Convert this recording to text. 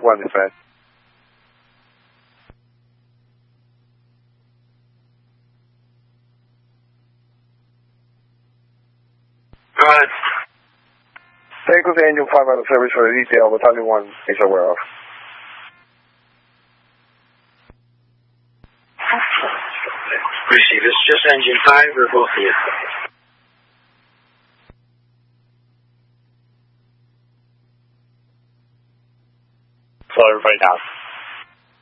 1, dispatch. Go ahead. Take with Angel 5 out of service for the detail, Battalion 1 is aware of. Receive. It's just Engine 5 or both of you? Slow everybody down.